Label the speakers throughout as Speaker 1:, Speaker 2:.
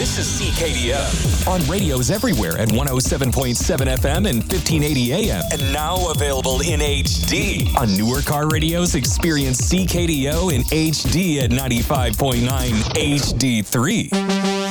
Speaker 1: This is CKDO. On radios everywhere at 107.7 FM and 1580 AM. And now available in HD. On newer car radios, experience CKDO in HD at 95.9 HD3.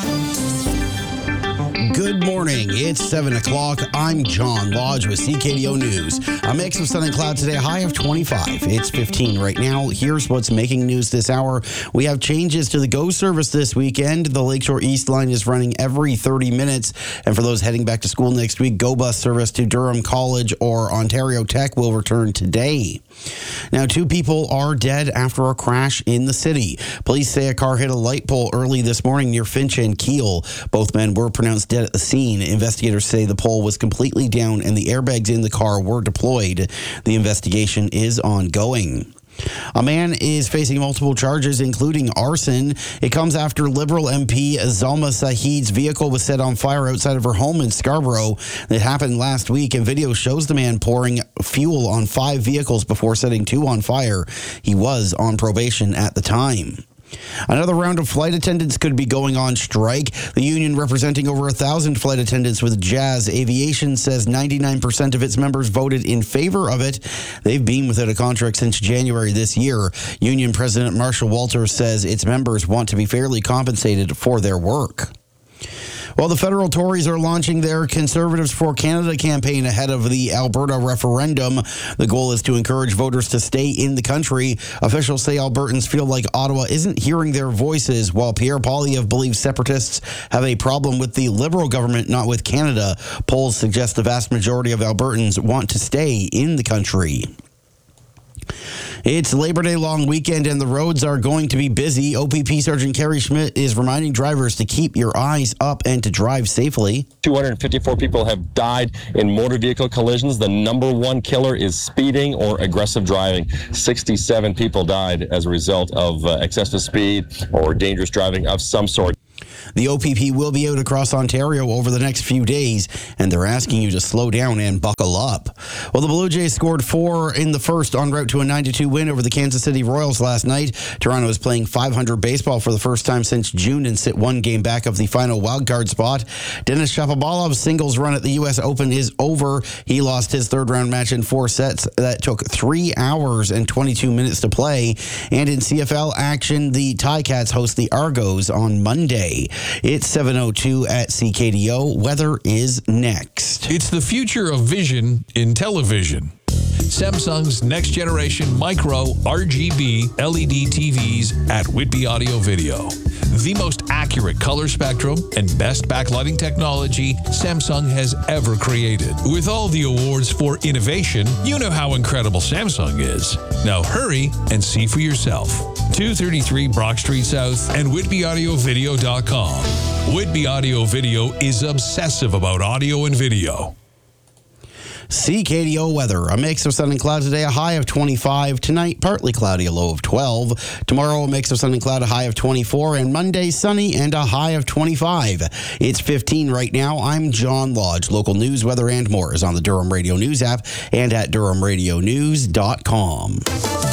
Speaker 2: Good morning. It's 7 o'clock. I'm John Lodge with CKDO News. A mix of sun and cloud today, a high of 25. It's 15 right now. Here's what's making news this hour. We have changes to the GO service this weekend. The Lakeshore East line is running every 30 minutes. And for those heading back to school next week, GO bus service to Durham College or Ontario Tech will return today. Now, 2 people are dead after a crash in the city. Police say a car hit a light pole early this morning near Finch and Keele. Both men were pronounced dead at the scene. Investigators say the pole was completely down and the airbags in the car were deployed. The investigation is ongoing. A man is facing multiple charges, including arson. It comes after Liberal MP Zalma Saeed's vehicle was set on fire outside of her home in Scarborough. It happened last week, and video shows the man pouring fuel on 5 vehicles before setting 2 on fire. He was on probation at the time. Another round of flight attendants could be going on strike. The union representing over 1,000 flight attendants with Jazz Aviation says 99% of its members voted in favor of it. They've been without a contract since January this year. Union President Marshall Walters says its members want to be fairly compensated for their work. Well, the federal Tories are launching their Conservatives for Canada campaign ahead of the Alberta referendum. The goal is to encourage voters to stay in the country. Officials say Albertans feel like Ottawa isn't hearing their voices, while Pierre Poilievre believes separatists have a problem with the Liberal government, not with Canada. Polls suggest the vast majority of Albertans want to stay in the country. It's Labor Day long weekend and the roads are going to be busy. OPP Sergeant Kerry Schmidt is reminding drivers to keep your eyes up and to drive safely.
Speaker 3: 254 people have died in motor vehicle collisions. The number one killer is speeding or aggressive driving. 67 people died as a result of excessive speed or dangerous driving of some sort.
Speaker 2: The OPP will be out across Ontario over the next few days, and they're asking you to slow down and buckle up. Well, the Blue Jays scored 4 in the first en route to a 9-2 win over the Kansas City Royals last night. Toronto is playing .500 baseball for the first time since June and sit 1 game back of the final wildcard spot. Denis Shapovalov's singles run at the U.S. Open is over. He lost his third-round match in 4 sets. That took 3 hours and 22 minutes to play. And in CFL action, the Ticats host the Argos on Monday. It's 7:02 at CKDO. Weather is next.
Speaker 4: It's the future of vision in television. Samsung's next generation micro RGB LED TVs at Whitby Audio Video. The most accurate color spectrum and best backlighting technology Samsung has ever created. With all the awards for innovation, you know how incredible Samsung is. Now hurry and see for yourself. 233 Brock Street South and WhitbyAudioVideo.com. Whitby Audio Video is obsessive about audio and video.
Speaker 2: CKDO weather. A mix of sun and cloud today, a high of 25. Tonight, partly cloudy, a low of 12. Tomorrow, a mix of sun and cloud, a high of 24. And Monday, sunny and a high of 25. It's 15 right now. I'm John Lodge. Local news, weather, and more is on the Durham Radio News app and at DurhamRadioNews.com.